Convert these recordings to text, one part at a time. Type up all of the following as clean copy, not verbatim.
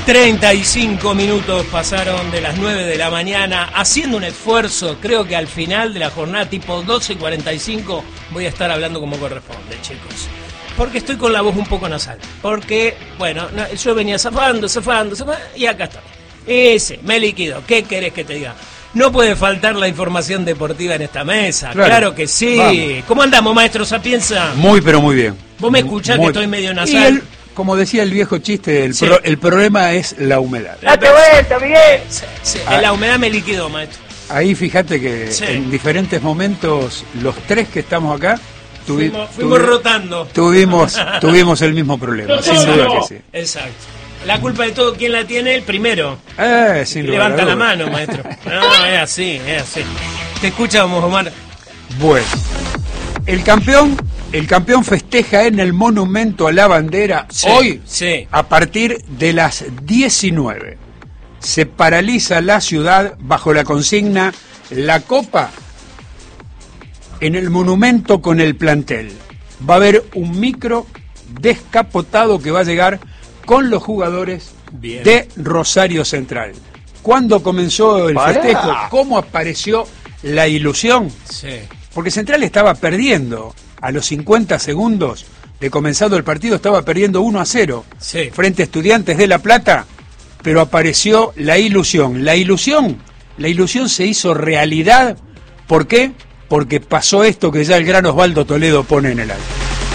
35 minutos pasaron de las 9 de la mañana, haciendo un esfuerzo. Creo que al final de la jornada, tipo 12:45, voy a estar hablando como corresponde, chicos. Porque estoy con la voz un poco nasal. Porque, bueno, yo venía zafando, y acá está. Me liquido. ¿Qué querés que te diga? No puede faltar la información deportiva en esta mesa. Claro que sí. Vamos. ¿Cómo andamos, maestro Sapienza? Muy, pero muy bien. ¿Vos me escuchás que estoy medio nasal? Como decía el viejo chiste, el problema es la humedad. ¡Date vuelta, Miguel! Sí, la humedad me liquidó, maestro. Ahí fíjate que en diferentes momentos, los tres que estamos acá, fuimos rotando. Tuvimos el mismo problema, sin duda que sí. Exacto. La culpa de todo, ¿quién la tiene? El primero. Sin Levanta la mano, maestro. No, es así. Te escuchamos, Omar. Bueno, el campeón festeja en el Monumento a la Bandera hoy, a partir de las 19. Se paraliza la ciudad bajo la consigna La Copa en el monumento con el plantel. Va a haber un micro descapotado que va a llegar con los jugadores de Rosario Central. ¿Cuándo comenzó el festejo? ¿Cómo apareció la ilusión? Porque Central estaba perdiendo. A los 50 segundos de comenzado el partido estaba perdiendo 1-0 frente a Estudiantes de La Plata, pero apareció la ilusión. La ilusión se hizo realidad. ¿Por qué? Porque pasó esto que ya el gran Osvaldo Toledo pone en el aire.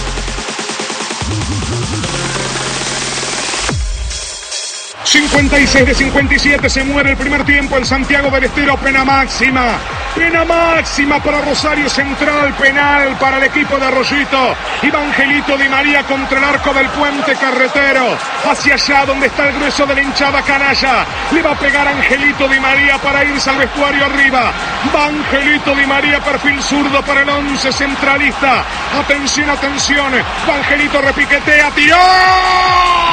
...56 de 57, se muere el primer tiempo en Santiago del Estero, pena máxima para Rosario Central, penal para el equipo de Arroyito, Evangelito Di María contra el arco del puente carretero, hacia allá donde está el grueso de la hinchada canalla, le va a pegar Angelito Di María para irse al vestuario arriba, va Angelito Di María, perfil zurdo para el 11 centralista, atención, va Angelito, repiquetea, tiró.